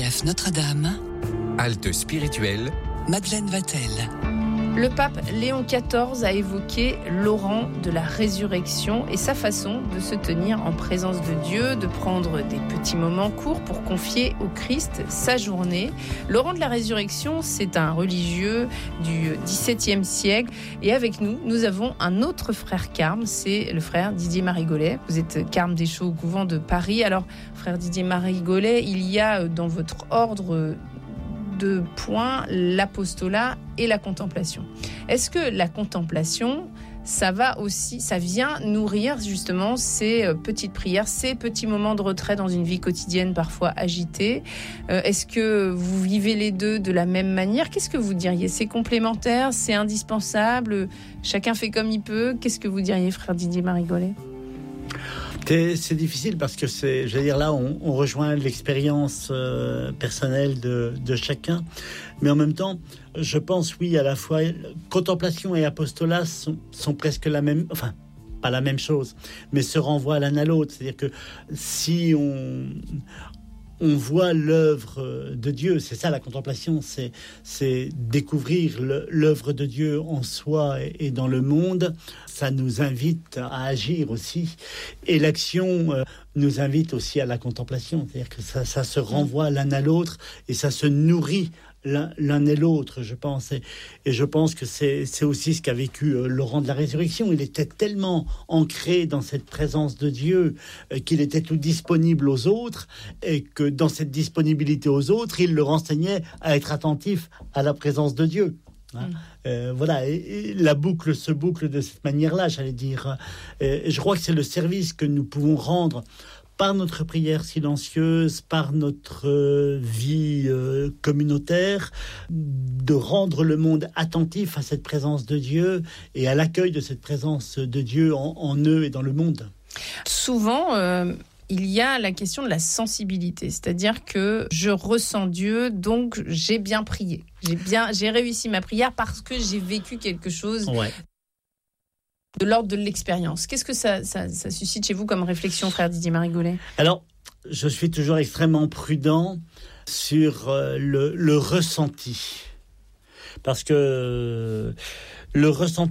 RCF Notre-Dame, Halte spirituelle, Madeleine Vatel. Le pape Léon XIV a évoqué Laurent de la résurrection et sa façon de se tenir en présence de Dieu, de prendre des petits moments courts pour confier au Christ sa journée. Laurent de la résurrection, c'est un religieux du XVIIe siècle. Et avec nous, nous avons un autre frère carme, c'est le frère Didier Marigolet. Vous êtes carme des Chaux au couvent de Paris. Alors, frère Didier Marigolet, il y a dans votre ordre deux points, l'apostolat et la contemplation. Est-ce que la contemplation, ça vient nourrir justement ces petites prières, ces petits moments de retrait dans une vie quotidienne parfois agitée? Est-ce que vous vivez les deux de la même manière? Qu'est-ce que vous diriez? C'est complémentaire? C'est indispensable? Chacun fait comme il peut? Qu'est-ce que vous diriez, frère Didier Marigolet? C'est difficile parce que là, on rejoint l'expérience personnelle de chacun. Mais en même temps, je pense, oui, à la fois, contemplation et apostolat sont presque la même, enfin, pas la même chose, mais se renvoient l'un à l'autre. C'est-à-dire que si on voit l'œuvre de Dieu, c'est ça la contemplation, c'est découvrir l'œuvre de Dieu en soi et dans le monde. Ça nous invite à agir aussi. Et l'action nous invite aussi à la contemplation. C'est-à-dire que ça se renvoie l'un à l'autre et ça se nourrit l'un et l'autre, je pense. Et je pense que c'est aussi ce qu'a vécu Laurent de la Résurrection. Il était tellement ancré dans cette présence de Dieu qu'il était tout disponible aux autres et que dans cette disponibilité aux autres, il le renseignait à être attentif à la présence de Dieu. Voilà, et la boucle se boucle de cette manière-là, j'allais dire. Et je crois que c'est le service que nous pouvons rendre par notre prière silencieuse, par notre vie communautaire, de rendre le monde attentif à cette présence de Dieu et à l'accueil de cette présence de Dieu en eux et dans le monde. Souvent, il y a la question de la sensibilité, c'est-à-dire que je ressens Dieu, donc j'ai bien prié. J'ai réussi ma prière parce que j'ai vécu quelque chose de l'ordre de l'expérience. Qu'est-ce que ça suscite chez vous comme réflexion, frère Didier Marigolet? Alors, je suis toujours extrêmement prudent sur le ressenti. Parce que le ressenti